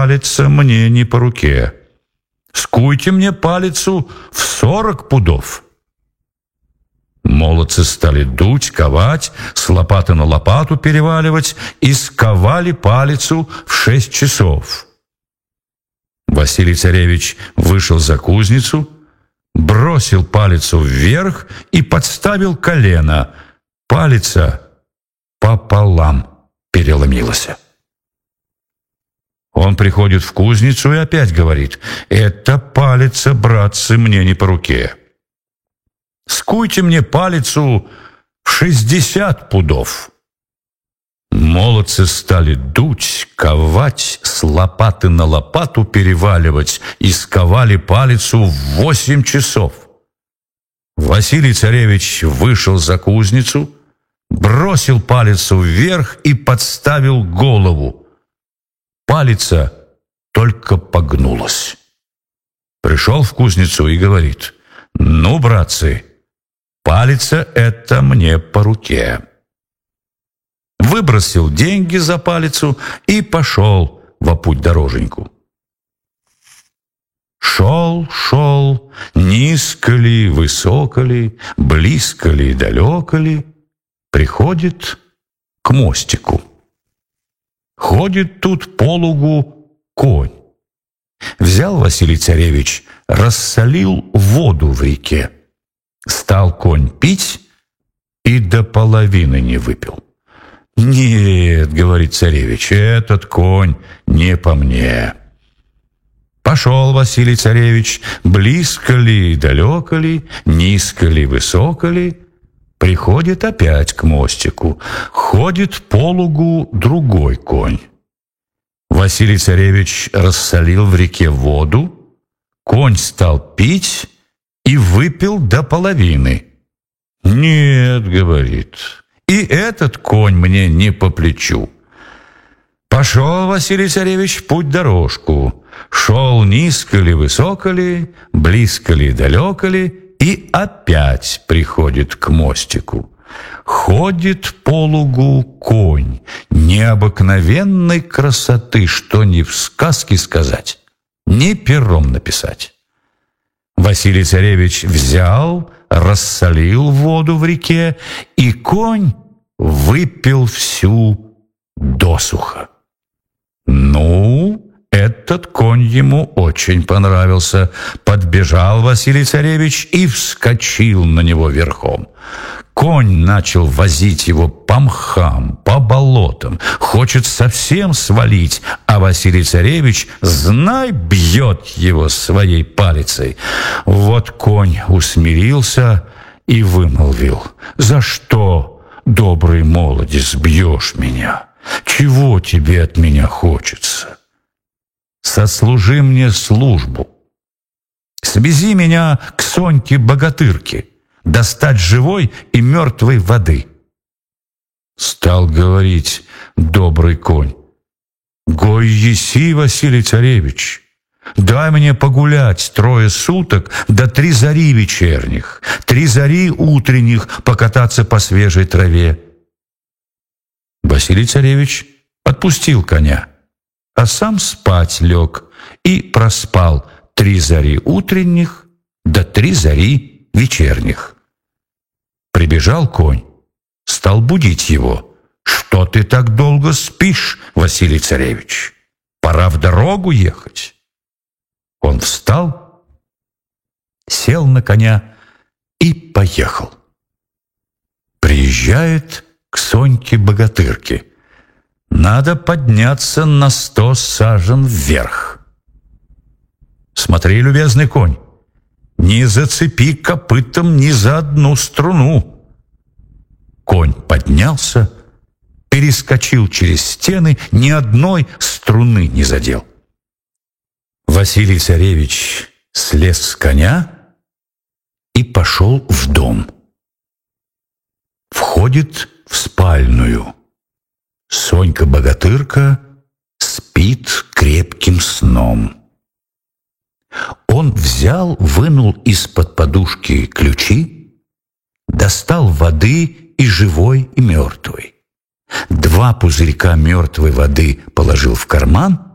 палица мне не по руке. Скуйте мне палицу в 40 пудов». Молодцы стали дуть, ковать, с лопаты на лопату переваливать и сковали палицу в 6 часов. Василий Царевич вышел за кузницу, бросил палицу вверх и подставил колено. Палица пополам переломилась. Он приходит в кузницу и опять говорит: «Эта палица, братцы, мне не по руке. Скуйте мне палицу в 60 пудов». Молодцы стали дуть, ковать, с лопаты на лопату переваливать и сковали палицу в 8 часов. Василий Царевич вышел за кузницу, бросил палицу вверх и подставил голову. Палица только погнулась. Пришел в кузницу и говорит: «Ну, братцы, палица эта мне по руке». Выбросил деньги за палицу и пошел во путь-дороженьку. Шел, низко ли, высоко ли, близко ли, далеко ли, приходит к мостику. Ходит тут по лугу конь. Взял Василий Царевич, рассолил воду в реке. Стал конь пить и до половины не выпил. «Нет, — говорит царевич, — этот конь не по мне». Пошел Василий Царевич, близко ли, далеко ли, низко ли, высоко ли, приходит опять к мостику. Ходит по лугу другой конь. Василий Царевич рассолил в реке воду, конь стал пить и выпил до половины. «Нет, — говорит, — и этот конь мне не по плечу». Пошел Василий Царевич в путь-дорожку. Шел низко ли, высоко ли, близко ли, далеко ли, и опять приходит к мостику. Ходит по лугу конь необыкновенной красоты, что ни в сказке сказать, ни пером написать. Василий Царевич взял, рассолил воду в реке, и конь выпил всю досуха. Ну, этот конь ему очень понравился. Подбежал Василий Царевич и вскочил на него верхом. Конь начал возить его по мхам, по болотам, хочет совсем свалить, а Василий Царевич, знай, бьет его своей палицей. Вот конь усмирился и вымолвил: «За что, добрый молодец, бьешь меня? Чего тебе от меня хочется? Сослужи мне службу. Свези меня к Соньке-богатырке, достать живой и мертвой воды». Стал говорить добрый конь: «Гой еси, Василий Царевич, дай мне погулять 3 суток до 3 зари вечерних, 3 зари утренних покататься по свежей траве». Василий Царевич отпустил коня, а сам спать лег и проспал 3 зари утренних до 3 зари вечерних. Прибежал конь, стал будить его. «Что ты так долго спишь, Василий Царевич? Пора в дорогу ехать». Он встал, сел на коня и поехал. Приезжает к Соньке-богатырке. Надо подняться на 100 сажен вверх. «Смотри, любезный конь, не зацепи копытом ни за одну струну». Конь поднялся, перескочил через стены, ни одной струны не задел. Василий Царевич слез с коня и пошел в дом. Входит в спальную. Сонька-богатырка спит крепким сном. Он взял, вынул из-под подушки ключи, достал воды и живой, и мертвой. 2 пузырька мертвой воды положил в карман,